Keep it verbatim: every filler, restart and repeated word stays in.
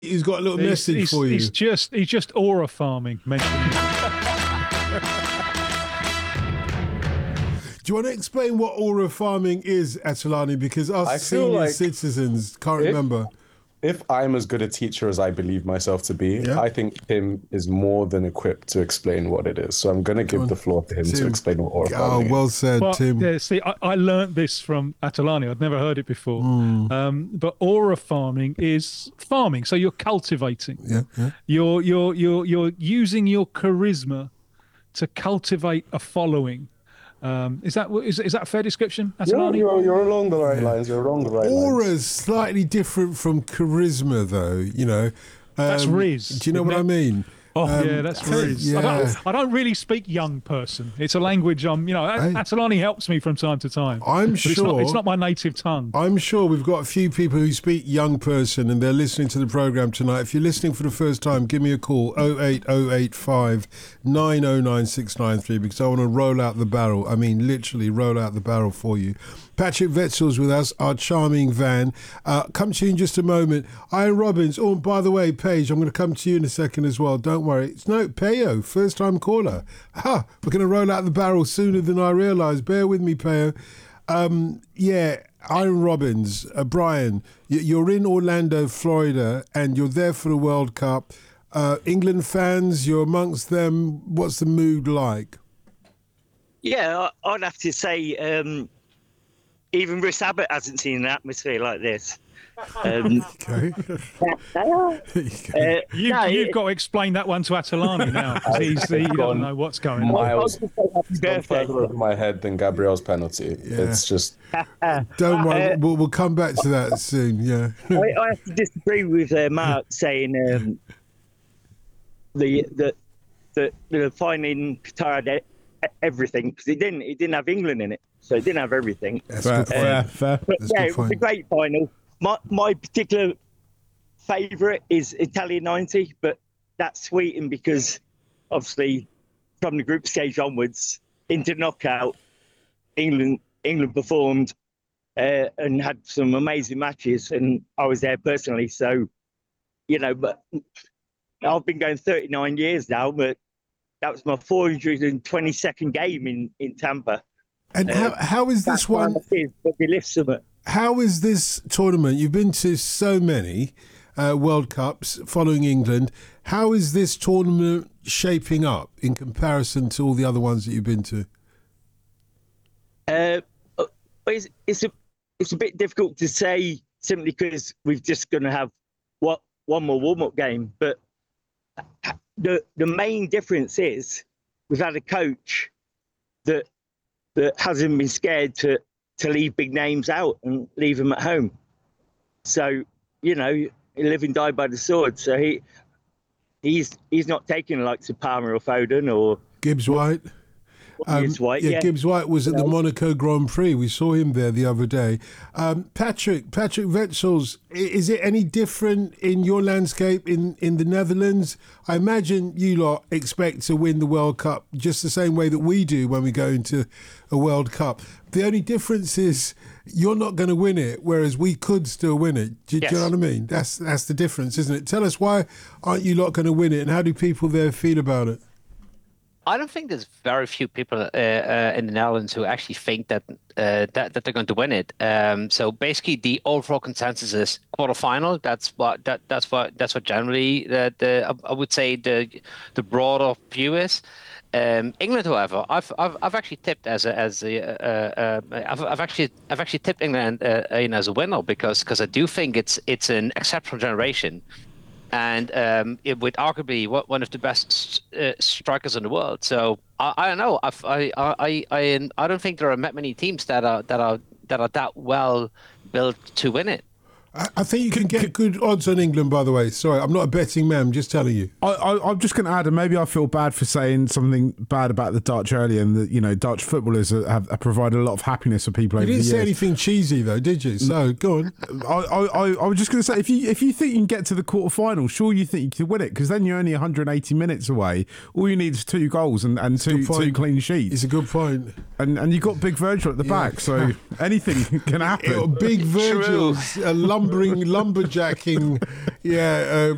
He's got a little he's, message he's, for you. He's just he's just aura farming. Mentioning. Do you want to explain what aura farming is, Atalani? Because us I feel senior like citizens can't if- remember. If I'm as good a teacher as I believe myself to be, Yeah. I think Tim is more than equipped to explain what it is. So I'm going to give on, the floor to him Tim. to explain what aura Oh, farming well is. said, Well, Tim. yeah, see, I, I learned this from Atalani. I'd never heard it before. Mm. Um, but aura farming is farming, so you're cultivating. Yeah, yeah. You're you're you're you're using your charisma to cultivate a following. Um, is that is, is that a fair description, You're, Atalani? you're, you're along the right lines. You're along the right lines. Aura's slightly different from charisma, though. You know, um, That's Riz, Do you know what isn't I it? mean? Oh Um, yeah, that's Riz. yeah. I, don't, I don't really speak young person. It's a language. Um, you know, Hey. Atalani helps me from time to time. I'm but sure. it's not, it's not my native tongue. I'm sure we've got a few people who speak young person and they're listening to the programme tonight. If you're listening for the first time, give me a call, oh eight oh eight five nine oh nine six nine three, because I want to roll out the barrel. I mean, literally roll out the barrel for you. Patrick Wetzel's with us, our charming Van. Uh, come to you in just a moment. Ian Robbins. Oh, and by the way, Paige, I'm going to come to you in a second as well. Don't worry. It's no, Peo, first-time caller. Ha! We're going to roll out the barrel sooner than I realised. Bear with me, Peo. Um, yeah, Iron Robbins, uh, Brian, you're in Orlando, Florida, and you're there for the World Cup. Uh, England fans, you're amongst them. What's the mood like? Yeah, I- I'd have to say um, even Rhys Abbott hasn't seen an atmosphere like this. Um, Okay. uh, You, no, you've it- got to explain that one to Atalani now, because he's he doesn't know what's going on. Miles I was gonna say happy gone birthday. further over my head than Gabriel's penalty. It's just Don't worry, Uh, we'll, we'll come back to that soon, yeah. I, I have to disagree with uh, Mark saying um, the the the the finding Qatar had e- everything, because it didn't. It didn't have England in it, so it didn't have everything. That's Fair, a good point. fair, fair. But That's a yeah, good it was a point. great final. My my particular favourite is Italian ninety, but that's sweetened because obviously from the group stage onwards into knockout, England England performed uh, and had some amazing matches, and I was there personally. So, you know, but I've been going thirty-nine years now, but that was my four hundred twenty-second game in, in Tampa. And how, how is this That's one? what it is, but we lift some. How is this tournament? You've been to so many uh, World Cups following England. How is this tournament shaping up in comparison to all the other ones that you've been to? Uh, it's, it's a it's a bit difficult to say simply because we've just going to have what one more warm up game. But the the main difference is we've had a coach that that hasn't been scared to to leave big names out and leave them at home. So you know, you live and die by the sword. So he he's he's not taking the likes of Palmer or Foden or Gibbs White. Um, Gibbs White. yeah, Yeah, Gibbs White was at the Monaco Grand Prix. We saw him there the other day. Um, Patrick, Patrick Wetzel's, i- is it any different in your landscape in, in the Netherlands? I imagine you lot expect to win the World Cup just the same way that we do when we go into a World Cup. The only difference is you're not going to win it, whereas we could still win it. Do, do you know Yes. what I mean? That's that's the difference, isn't it? Tell us, why aren't you lot going to win it, and how do people there feel about it? I don't think there's very few people uh, uh, in the Netherlands who actually think that uh, that, that they're going to win it. Um, so basically, the overall consensus is quarterfinal. That's what that that's what that's what generally the, the I would say the the broader view is. Um, England, however, I've, I've I've actually tipped as a as a uh, uh, I've, I've actually I've actually tipped England uh, in as a winner because because I do think it's it's an exceptional generation. And um, it would arguably what one of the best uh, strikers in the world. So I, I don't know. I've, I I I I don't think there are that many teams that are that are that are that well built to win it. I, I think you can get good odds on England, by the way. Sorry, I'm not a betting man, I'm just telling you. I, I, I'm just going to add, and maybe I feel bad for saying something bad about the Dutch earlier, and that, you know, Dutch footballers have, have provided a lot of happiness for people You over the didn't say years. anything cheesy, though, did you? So, go on. I, I, I- I was just going to say, if you if you think you can get to the quarterfinal, sure you think you can win it, because then you're only one hundred eighty minutes away. All you need is two goals and, and two good point. two clean sheets, It's a good point. and and you've got Big Virgil at the back, so anything can happen. Big Virgil's uh, lumbering, lumberjacking, yeah,